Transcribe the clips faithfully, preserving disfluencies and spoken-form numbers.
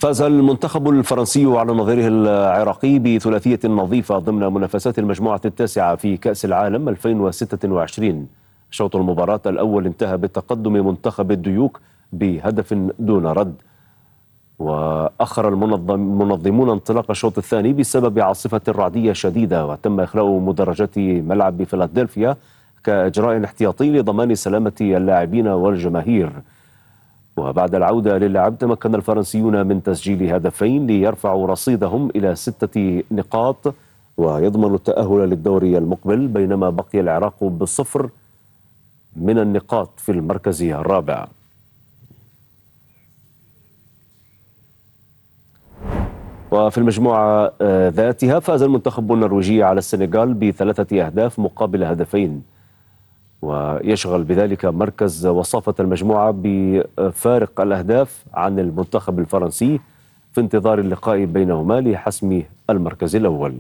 فاز المنتخب الفرنسي على نظيره العراقي بثلاثية نظيفة ضمن منافسات المجموعة التاسعة في كأس العالم ألفين وستة وعشرين. شوط المباراة الأول انتهى بتقدم منتخب الديوك بهدف دون رد، وأخر المنظمون انطلاق الشوط الثاني بسبب عاصفة رعدية شديدة، وتم إخلاء مدرجات ملعب فيلادلفيا كإجراء احتياطي لضمان سلامة اللاعبين والجماهير. وبعد العودة للعب تمكن الفرنسيون من تسجيل هدفين ليرفعوا رصيدهم إلى ستة نقاط ويضمنوا التأهل للدوري المقبل، بينما بقي العراق بصفر من النقاط في المركز الرابع. وفي المجموعة ذاتها فاز المنتخب النرويجي على السنغال بثلاثة أهداف مقابل هدفين، ويشغل بذلك مركز وصافة المجموعة بفارق الأهداف عن المنتخب الفرنسي في انتظار اللقاء بينهما لحسم المركز الأول.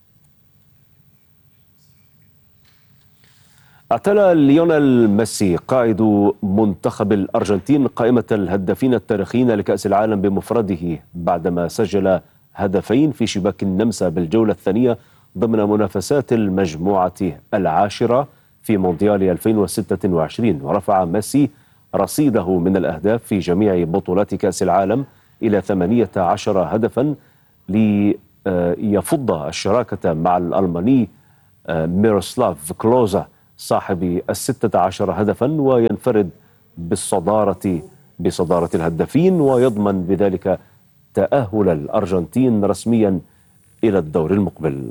اعتلى ليونيل ميسي قائد منتخب الأرجنتين قائمة الهدافين التاريخيين لكأس العالم بمفرده بعدما سجل هدفين في شباك النمسا بالجولة الثانية ضمن منافسات المجموعة العاشرة في مونديال ألفين وستة وعشرين. ورفع ميسي رصيده من الأهداف في جميع بطولات كأس العالم إلى ثمانية عشر هدفا ليفض الشراكة مع الألماني ميروسلاف كلوزا صاحب الستة عشر هدفا، وينفرد بالصدارة بصدارة الهدافين، ويضمن بذلك تأهل الأرجنتين رسميا إلى الدور المقبل.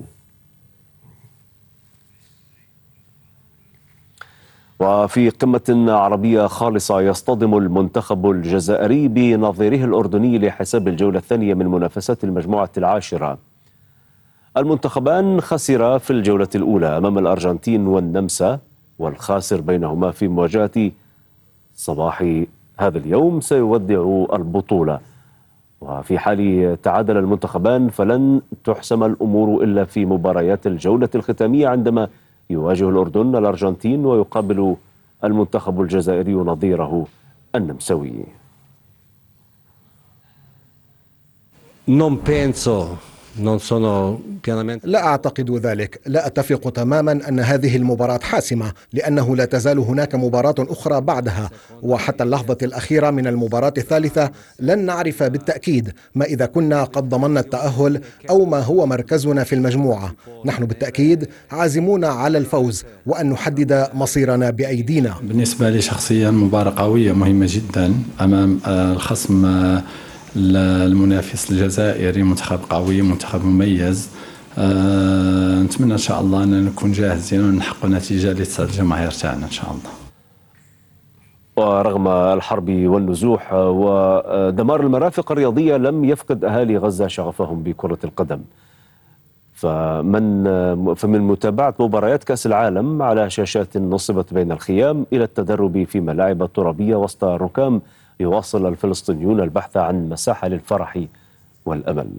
وفي قمة عربية خالصة يصطدم المنتخب الجزائري بنظيره الأردني لحساب الجولة الثانية من منافسات المجموعة العاشرة. المنتخبان خسرا في الجولة الأولى أمام الأرجنتين والنمسا، والخاسر بينهما في مواجهة صباح هذا اليوم سيودع البطولة. وفي حال تعادل المنتخبان فلن تحسم الأمور إلا في مباريات الجولة الختامية عندما يواجه الأردن الأرجنتين ويقابل المنتخب الجزائري نظيره النمساوي. لا أعتقد ذلك. لا أتفق تماما أن هذه المباراة حاسمة، لأنه لا تزال هناك مباراة أخرى بعدها، وحتى اللحظة الأخيرة من المباراة الثالثة لن نعرف بالتأكيد ما إذا كنا قد ضمننا التأهل أو ما هو مركزنا في المجموعة. نحن بالتأكيد عازمون على الفوز وأن نحدد مصيرنا بأيدينا. بالنسبة لي شخصيا مباراة قوية مهمة جدا أمام الخصم المنافس الجزائري، منتخب قوي، منتخب مميز. أه نتمنى إن شاء الله أن نكون جاهزين ونحقق نتيجة لتسعد الجماهير تاعنا إن شاء الله. ورغم الحرب والنزوح ودمار المرافق الرياضية لم يفقد أهالي غزة شغفهم بكرة القدم. فمن فمن متابعة مباريات كأس العالم على شاشات نصبت بين الخيام إلى التدرب في ملاعب ترابية وسط الركام، يواصل الفلسطينيون البحث عن مساحة للفرح والأمل.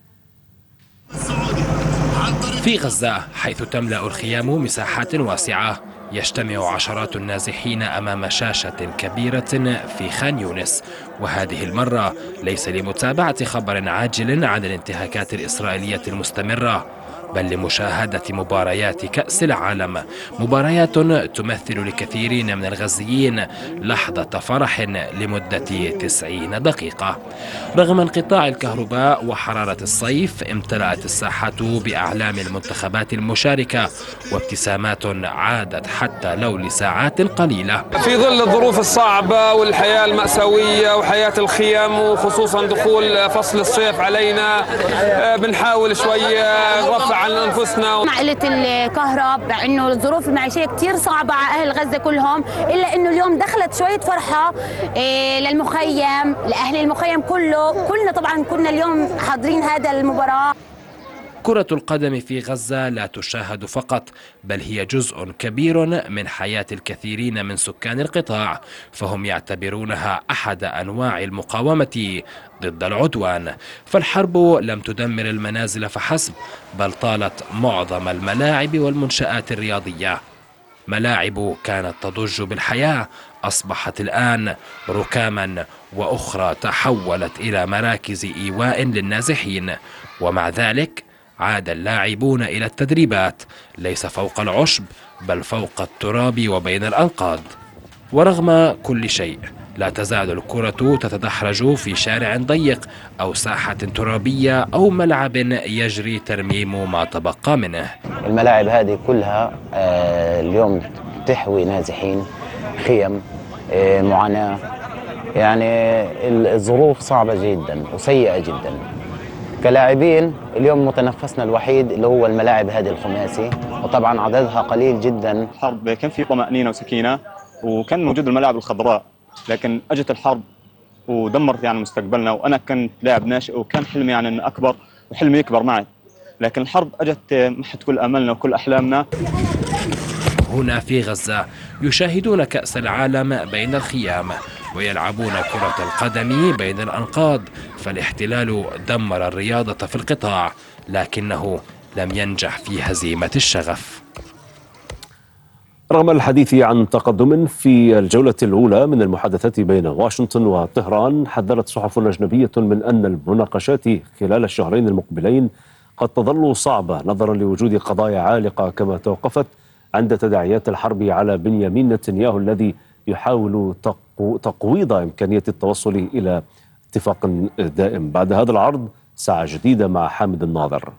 في غزة حيث تملأ الخيام مساحات واسعة، يجتمع عشرات النازحين أمام شاشة كبيرة في خان يونس، وهذه المرة ليس لمتابعة خبر عاجل عن الانتهاكات الإسرائيلية المستمرة، بل لمشاهدة مباريات كأس العالم، مباريات تمثل لكثيرين من الغزيين لحظة فرح لمدة تسعين دقيقة. رغم انقطاع الكهرباء وحرارة الصيف امتلأت الساحات بأعلام المنتخبات المشاركة وابتسامات عادت حتى لو لساعات قليلة. في ظل الظروف الصعبة والحياة المأساوية وحياة الخيام، وخصوصا دخول فصل الصيف علينا، بنحاول شوية نرفع عن أنفسنا. مع قلة الكهرباء، مع إنه الظروف المعيشية كتير صعبة على أهل غزة كلهم، إلا إنه اليوم دخلت شوية فرحة للمخيم، لأهل المخيم كله. كلنا طبعا كنا اليوم حاضرين هذا المباراة. كرة القدم في غزة لا تشاهد فقط، بل هي جزء كبير من حياة الكثيرين من سكان القطاع، فهم يعتبرونها أحد أنواع المقاومة ضد العدوان. فالحرب لم تدمر المنازل فحسب، بل طالت معظم الملاعب والمنشآت الرياضية، ملاعب كانت تضج بالحياة أصبحت الآن ركاما، وأخرى تحولت إلى مراكز إيواء للنازحين. ومع ذلك عاد اللاعبون إلى التدريبات، ليس فوق العشب بل فوق التراب وبين الأنقاض. ورغم كل شيء لا تزال الكرة تتدحرج في شارع ضيق أو ساحة ترابية أو ملعب يجري ترميم ما تبقى منه. الملاعب هذه كلها اليوم تحوي نازحين، خيم، معاناة، يعني الظروف صعبة جدا وسيئة جدا. كلاعبين اليوم متنفسنا الوحيد اللي هو الملاعب هذه الخماسي، وطبعا عددها قليل جدا. الحرب كان في طمأنينة وسكينة وكان موجود الملاعب الخضراء، لكن اجت الحرب ودمرت يعني مستقبلنا. وانا كنت لاعب ناشئ وكان حلمي يعني ان اكبر وحلمي يكبر معي، لكن الحرب اجت محت كل املنا وكل احلامنا. هنا في غزة يشاهدون كأس العالم بين الخيام ويلعبون كرة القدم بين الأنقاض، فالاحتلال دمر الرياضة في القطاع لكنه لم ينجح في هزيمة الشغف. رغم الحديث عن تقدم في الجولة الأولى من المحادثات بين واشنطن وطهران، حذرت صحف أجنبية من أن المناقشات خلال الشهرين المقبلين قد تظل صعبة نظرا لوجود قضايا عالقة، كما توقفت عند تداعيات الحرب على بنيامين نتنياهو الذي يحاول تقويض إمكانية التوصل إلى اتفاق دائم. بعد هذا العرض ساعة جديدة مع حامد الناظر.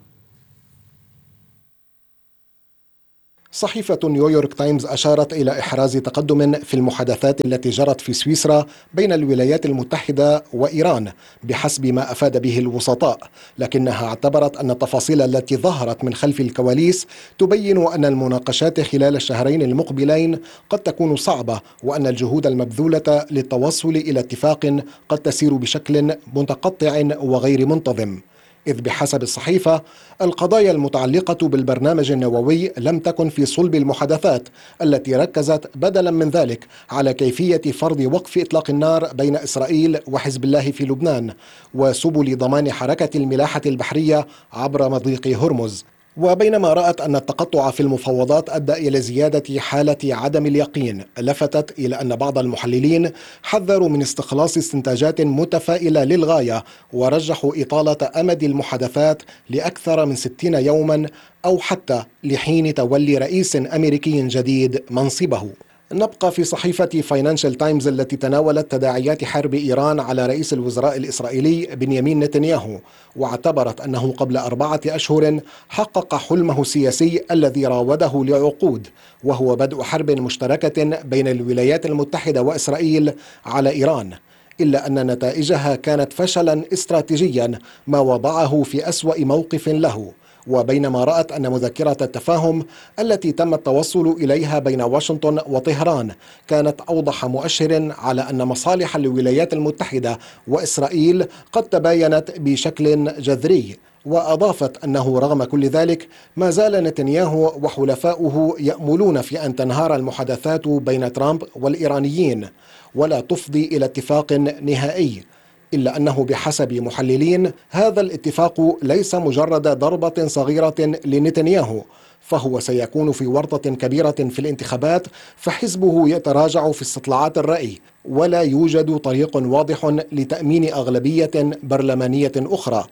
صحيفة نيويورك تايمز أشارت إلى إحراز تقدم في المحادثات التي جرت في سويسرا بين الولايات المتحدة وإيران بحسب ما أفاد به الوسطاء، لكنها اعتبرت أن التفاصيل التي ظهرت من خلف الكواليس تبين أن المناقشات خلال الشهرين المقبلين قد تكون صعبة، وأن الجهود المبذولة للتوصل إلى اتفاق قد تسير بشكل متقطع وغير منتظم. إذ بحسب الصحيفة القضايا المتعلقة بالبرنامج النووي لم تكن في صلب المحادثات التي ركزت بدلا من ذلك على كيفية فرض وقف إطلاق النار بين إسرائيل وحزب الله في لبنان وسبل ضمان حركة الملاحة البحرية عبر مضيق هرمز. وبينما رأت أن التقطع في المفاوضات أدى إلى زيادة حالة عدم اليقين، لفتت إلى أن بعض المحللين حذروا من استخلاص استنتاجات متفائلة للغاية، ورجحوا إطالة أمد المحادثات لأكثر من ستين يوما أو حتى لحين تولي رئيس أمريكي جديد منصبه. نبقى في صحيفة فاينانشال تايمز التي تناولت تداعيات حرب إيران على رئيس الوزراء الإسرائيلي بنيامين نتنياهو، واعتبرت أنه قبل أربعة أشهر حقق حلمه السياسي الذي راوده لعقود، وهو بدء حرب مشتركة بين الولايات المتحدة وإسرائيل على إيران، إلا أن نتائجها كانت فشلا استراتيجيا ما وضعه في أسوأ موقف له. وبينما رأت أن مذكرة التفاهم التي تم التوصل إليها بين واشنطن وطهران كانت أوضح مؤشر على أن مصالح الولايات المتحدة وإسرائيل قد تباينت بشكل جذري. وأضافت أنه رغم كل ذلك ما زال نتنياهو وحلفاؤه يأملون في أن تنهار المحادثات بين ترامب والإيرانيين ولا تفضي إلى اتفاق نهائي، إلا أنه بحسب محللين هذا الاتفاق ليس مجرد ضربة صغيرة لنتنياهو، فهو سيكون في ورطة كبيرة في الانتخابات، فحزبه يتراجع في استطلاعات الرأي ولا يوجد طريق واضح لتأمين أغلبية برلمانية أخرى.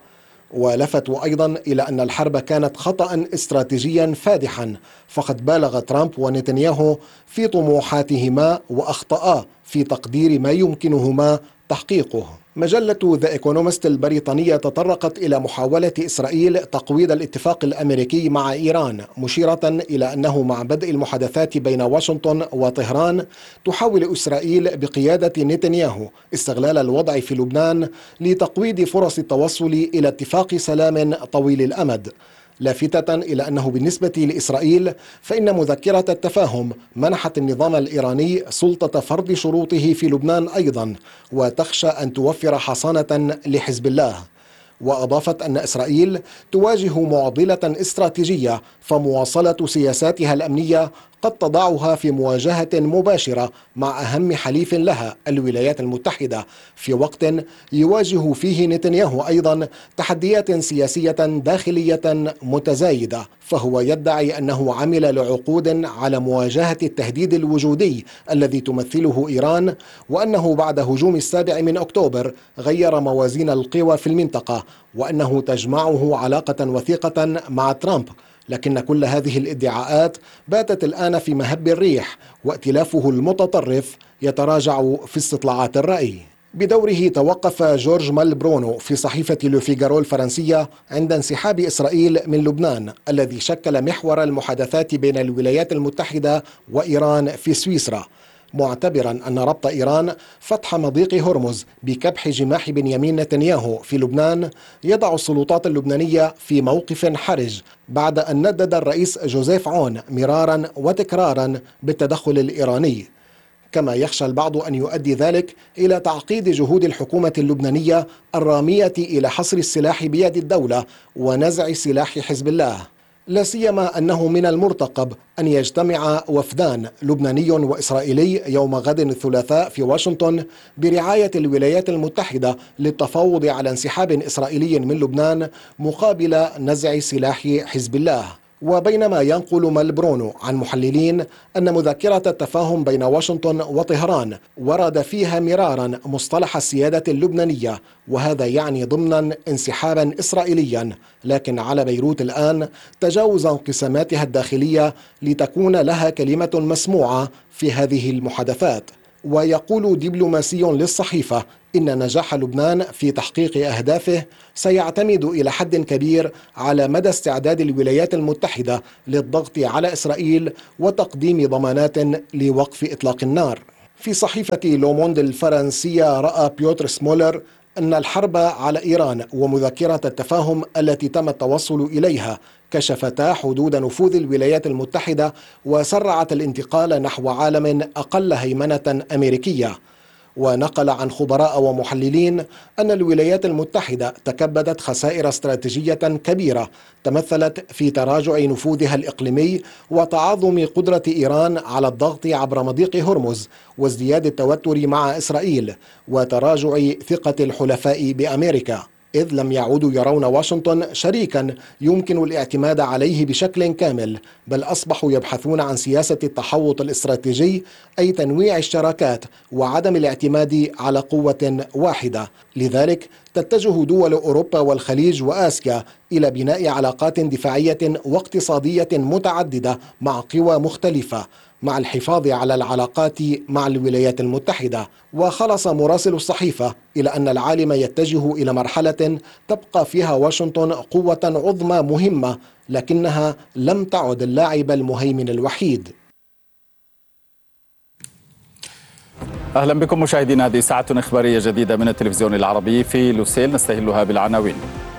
ولفتوا أيضا إلى أن الحرب كانت خطأ استراتيجيا فادحا، فقد بالغ ترامب ونتنياهو في طموحاتهما وأخطأا في تقدير ما يمكنهما تحقيقه. مجلة ذا إيكونومست البريطانية تطرقت إلى محاولة إسرائيل تقويض الاتفاق الأمريكي مع إيران، مشيرة إلى أنه مع بدء المحادثات بين واشنطن وطهران تحاول إسرائيل بقيادة نتنياهو استغلال الوضع في لبنان لتقويض فرص التوصل إلى اتفاق سلام طويل الأمد، لافتة إلى أنه بالنسبة لإسرائيل فإن مذكرة التفاهم منحت النظام الإيراني سلطة فرض شروطه في لبنان أيضا، وتخشى أن توفر حصانة لحزب الله. وأضافت أن إسرائيل تواجه معضلة استراتيجية، فمواصلة سياساتها الأمنية قد تضعها في مواجهة مباشرة مع أهم حليف لها الولايات المتحدة في وقت يواجه فيه نتنياهو أيضا تحديات سياسية داخلية متزايدة، فهو يدعي أنه عمل لعقود على مواجهة التهديد الوجودي الذي تمثله إيران، وأنه بعد هجوم السابع من أكتوبر غير موازين القوى في المنطقة، وأنه تجمعه علاقة وثيقة مع ترامب. لكن كل هذه الادعاءات باتت الآن في مهب الريح، وائتلافه المتطرف يتراجع في استطلاعات الرأي. بدوره توقف جورج مالبرونو في صحيفة لو فيغارو الفرنسية عند انسحاب إسرائيل من لبنان الذي شكل محور المحادثات بين الولايات المتحدة وإيران في سويسرا، معتبرا أن ربط إيران فتح مضيق هرمز بكبح جماح بنيامين نتنياهو في لبنان يضع السلطات اللبنانية في موقف حرج بعد أن ندد الرئيس جوزيف عون مرارا وتكرارا بالتدخل الإيراني. كما يخشى البعض أن يؤدي ذلك إلى تعقيد جهود الحكومة اللبنانية الرامية إلى حصر السلاح بيد الدولة ونزع سلاح حزب الله، لا سيما أنه من المرتقب أن يجتمع وفدان لبناني وإسرائيلي يوم غد الثلاثاء في واشنطن برعاية الولايات المتحدة للتفاوض على انسحاب إسرائيلي من لبنان مقابل نزع سلاح حزب الله. وبينما ينقل مالبرونو عن محللين أن مذكرة التفاهم بين واشنطن وطهران ورد فيها مرارا مصطلح السيادة اللبنانية، وهذا يعني ضمنا انسحابا إسرائيليا، لكن على بيروت الآن تجاوز انقساماتها الداخلية لتكون لها كلمة مسموعة في هذه المحادثات. ويقول دبلوماسي للصحيفة إن نجاح لبنان في تحقيق أهدافه سيعتمد إلى حد كبير على مدى استعداد الولايات المتحدة للضغط على إسرائيل وتقديم ضمانات لوقف إطلاق النار. في صحيفة لوموند الفرنسية رأى بيوتر سمولر أن الحرب على إيران ومذكرة التفاهم التي تم التوصل إليها كشفتا حدود نفوذ الولايات المتحدة وسرعت الانتقال نحو عالم أقل هيمنة أمريكية. ونقل عن خبراء ومحللين أن الولايات المتحدة تكبدت خسائر استراتيجية كبيرة تمثلت في تراجع نفوذها الإقليمي وتعاظم قدرة إيران على الضغط عبر مضيق هرمز وازدياد التوتر مع إسرائيل وتراجع ثقة الحلفاء بأمريكا، إذ لم يعودوا يرون واشنطن شريكا يمكن الاعتماد عليه بشكل كامل، بل أصبحوا يبحثون عن سياسة التحوط الاستراتيجي، أي تنويع الشراكات وعدم الاعتماد على قوة واحدة. لذلك تتجه دول أوروبا والخليج وآسيا إلى بناء علاقات دفاعية واقتصادية متعددة مع قوى مختلفة، مع الحفاظ على العلاقات مع الولايات المتحدة. وخلص مراسل الصحيفة إلى أن العالم يتجه إلى مرحلة تبقى فيها واشنطن قوة عظمى مهمة، لكنها لم تعد اللاعب المهيمن الوحيد. أهلا بكم مشاهدينا، هذه ساعة إخبارية جديدة من التلفزيون العربي في لوسيل، نستهلها بالعناوين.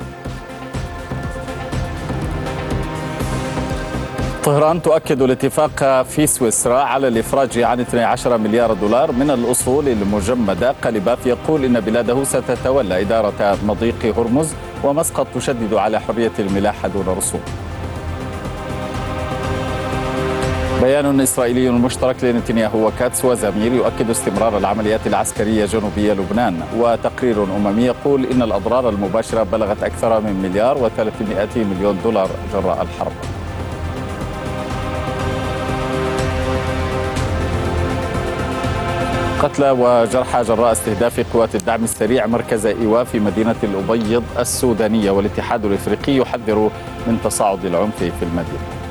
طهران تؤكد الاتفاق في سويسرا على الإفراج عن اثني عشر مليار دولار من الأصول المجمدة. قلباف يقول إن بلاده ستتولى إدارة مضيق هرمز، ومسقط تشدد على حرية الملاحة دون رسوم. بيان إسرائيلي مشترك لنتنياهو وكاتس وزمير يؤكد استمرار العمليات العسكرية جنوبية لبنان. وتقرير أممي يقول إن الأضرار المباشرة بلغت أكثر من مليار وثلاثمائة مليون دولار جراء الحرب. قتلى وجرحى جراء استهداف قوات الدعم السريع مركز إيواء في مدينة الأبيض السودانية، والاتحاد الإفريقي يحذر من تصاعد العنف في المدينة.